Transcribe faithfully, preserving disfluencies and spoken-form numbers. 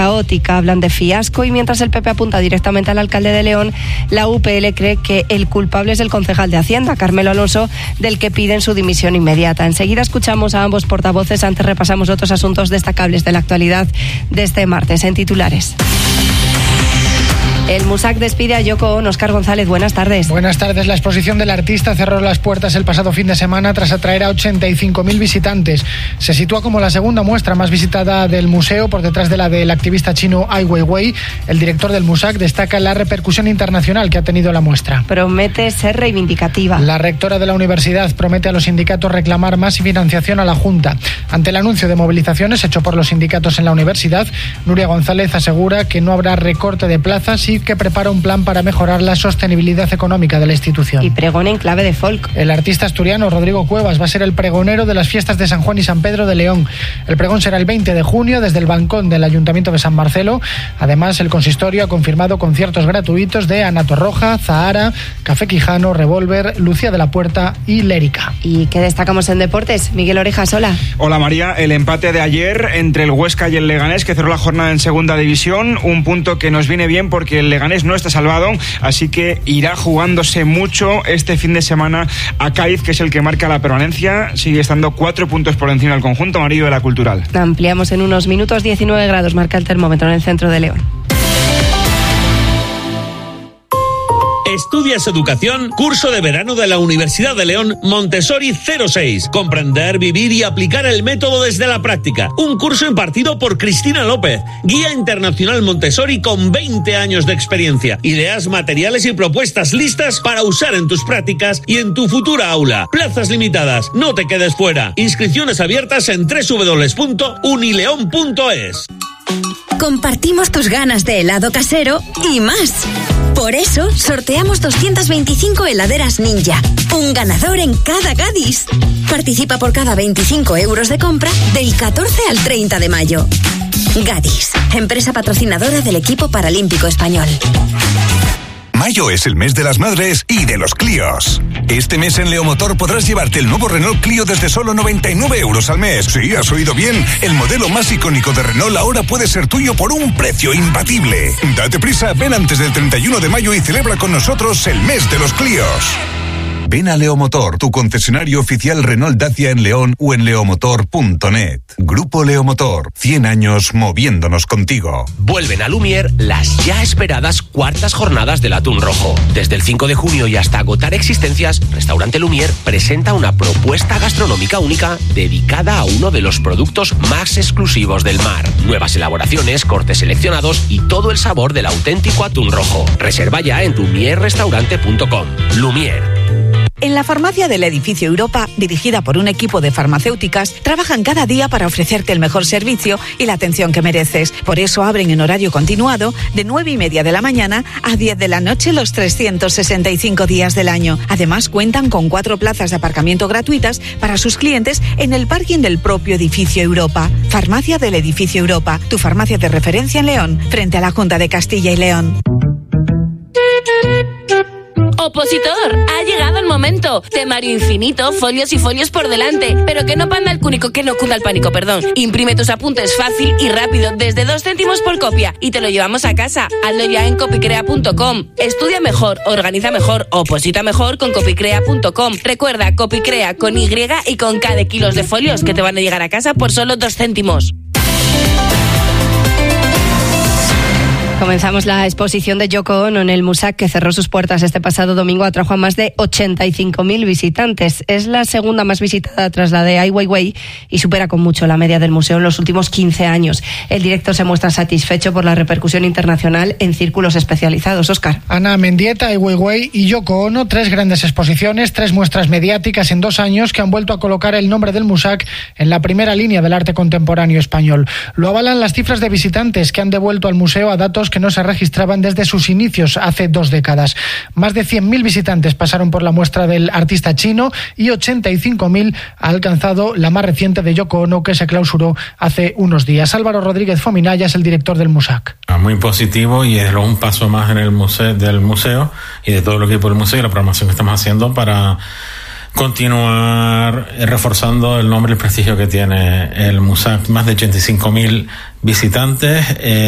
caótica, hablan de fiasco, y mientras el P P apunta directamente al alcalde de León, la U P L cree que el culpable es el concejal de Hacienda, Carmelo Alonso, del que piden su dimisión inmediata. Enseguida escuchamos a ambos portavoces, antes repasamos otros asuntos destacables de la actualidad de este martes en titulares. El Musac despide a Yoko Ono. Óscar González, buenas tardes. Buenas tardes. La exposición del artista cerró las puertas el pasado fin de semana tras atraer a ochenta y cinco mil visitantes. Se sitúa como la segunda muestra más visitada del museo, por detrás de la del activista chino Ai Weiwei. El director del Musac destaca la repercusión internacional que ha tenido la muestra. Promete ser reivindicativa. La rectora de la universidad promete a los sindicatos reclamar más financiación a la Junta. Ante el anuncio de movilizaciones hecho por los sindicatos en la universidad, Nuria González asegura que no habrá recorte de plazas y que prepara un plan para mejorar la sostenibilidad económica de la institución. Y pregona en clave de folk. El artista asturiano Rodrigo Cuevas va a ser el pregonero de las fiestas de San Juan y San Pedro de León. El pregón será el veinte de junio desde el balcón del Ayuntamiento de San Marcelo. Además, el consistorio ha confirmado conciertos gratuitos de Ana Torroja, Zahara, Café Quijano, Revolver, Lucía de la Puerta y Lérica. ¿Y qué destacamos en deportes? Miguel Orejas, hola. Hola María, el empate de ayer entre el Huesca y el Leganés, que cerró la jornada en segunda división, un punto que nos viene bien porque el Leganés no está salvado, así que irá jugándose mucho este fin de semana a Cádiz, que es el que marca la permanencia. Sigue estando cuatro puntos por encima del conjunto amarillo de la Cultural. Ampliamos en unos minutos. Diecinueve grados marca el termómetro en el centro de León. Estudias Educación, curso de verano de la Universidad de León, Montessori cero seis. Comprender, vivir y aplicar el método desde la práctica. Un curso impartido por Cristina López, guía internacional Montessori con veinte años de experiencia. Ideas, materiales y propuestas listas para usar en tus prácticas y en tu futura aula. Plazas limitadas, no te quedes fuera. Inscripciones abiertas en doble u doble u doble u punto unileón punto es. Compartimos tus ganas de helado casero y más. Por eso, sorteamos doscientas veinticinco heladeras Ninja. Un ganador en cada Gadis. Participa por cada veinticinco euros de compra del catorce al treinta de mayo. Gadis, empresa patrocinadora del equipo paralímpico español. Mayo es el mes de las madres y de los Clios. Este mes en Leomotor podrás llevarte el nuevo Renault Clio desde solo noventa y nueve euros al mes. Sí, has oído bien. El modelo más icónico de Renault ahora puede ser tuyo por un precio imbatible. Date prisa, ven antes del treinta y uno de mayo y celebra con nosotros el mes de los Clios. Ven a Leomotor, tu concesionario oficial Renault Dacia en León o en leomotor punto net. Grupo Leomotor, cien años moviéndonos contigo. Vuelven a Lumière las ya esperadas cuartas jornadas del atún rojo. Desde el cinco de junio y hasta agotar existencias, Restaurante Lumière presenta una propuesta gastronómica única dedicada a uno de los productos más exclusivos del mar. Nuevas elaboraciones, cortes seleccionados y todo el sabor del auténtico atún rojo. Reserva ya en lumière restaurante punto com. Lumière. En la farmacia del edificio Europa, dirigida por un equipo de farmacéuticas, trabajan cada día para ofrecerte el mejor servicio y la atención que mereces. Por eso abren en horario continuado de nueve y media de la mañana a diez de la noche los trescientos sesenta y cinco días del año. Además, cuentan con cuatro plazas de aparcamiento gratuitas para sus clientes en el parking del propio edificio Europa. Farmacia del edificio Europa, tu farmacia de referencia en León, frente a la Junta de Castilla y León. Opositor, ha llegado el momento. Temario infinito, folios y folios por delante. Pero que no panda el cúnico, que no cunda el pánico, perdón. Imprime tus apuntes fácil y rápido, desde dos céntimos por copia. Y te lo llevamos a casa. Hazlo ya en copicrea punto com. Estudia mejor, organiza mejor, oposita mejor con copicrea punto com. Recuerda, Copicrea con Y y con K de kilos de folios que te van a llegar a casa por solo dos céntimos. Comenzamos la exposición de Yoko Ono en el Musac, que cerró sus puertas este pasado domingo. Atrajo a más de ochenta y cinco mil visitantes. Es la segunda más visitada tras la de Ai Weiwei y supera con mucho la media del museo en los últimos quince años. El director se muestra satisfecho por la repercusión internacional en círculos especializados. Óscar. Ana Mendieta, Ai Weiwei y Yoko Ono, tres grandes exposiciones, tres muestras mediáticas en dos años que han vuelto a colocar el nombre del Musac en la primera línea del arte contemporáneo español. Lo avalan las cifras de visitantes que han devuelto al museo a datos que no se registraban desde sus inicios hace dos décadas. Más de cien mil visitantes pasaron por la muestra del artista chino y ochenta y cinco mil ha alcanzado la más reciente de Yoko Ono, que se clausuró hace unos días. Álvaro Rodríguez Fominaya es el director del Musac. Muy positivo y es un paso más en el museo, del museo y de todo el equipo del museo y la programación que estamos haciendo para continuar reforzando el nombre y el prestigio que tiene el Musac. Más de ochenta y cinco mil visitantes. Eh,